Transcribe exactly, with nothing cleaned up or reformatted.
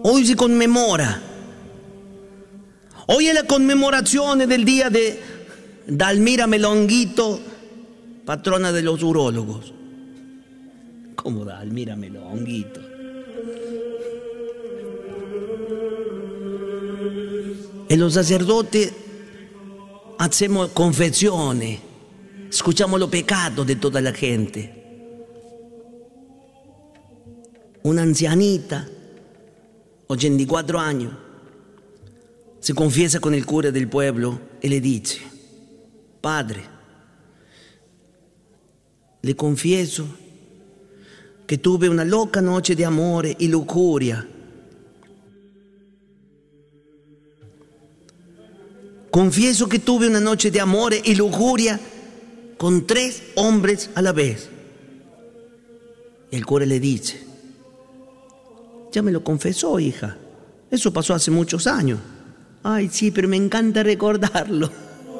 Hoy se conmemora. Hoy è la commemorazione del día de Dalmira Melonguito, patrona de los urólogos. ¿Cómo Dalmira Melonguito? Y los sacerdotes hacemos confesiones, escuchamos los pecados de toda la gente. Una ancianita, ochenta y cuatro años, se confiesa con el cura del pueblo y le dice: Padre, le confieso que tuve una loca noche de amor y lujuria. Confieso que tuve una noche de amor y lujuria con tres hombres a la vez. El cura le dice: ya me lo confesó, hija. Eso pasó hace muchos años. Ay, sí, pero me encanta recordarlo.